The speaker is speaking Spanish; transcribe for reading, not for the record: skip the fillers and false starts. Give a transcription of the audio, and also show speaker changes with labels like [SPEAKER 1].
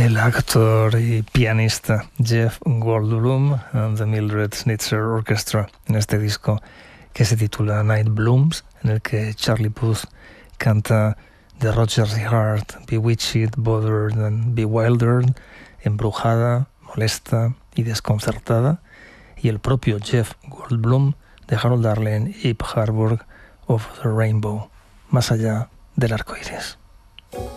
[SPEAKER 1] el actor y pianista Jeff Goldblum de Mildred Schnitzer Orchestra en este disco que se titula Night Blooms, en el que Charlie Puth canta de Rodgers y Hart, bewitched, bothered and bewildered, embrujada, molesta y desconcertada, y el propio Jeff Goldblum de Harold Arlen y Ip Harburg of the Rainbow, más allá del arco iris.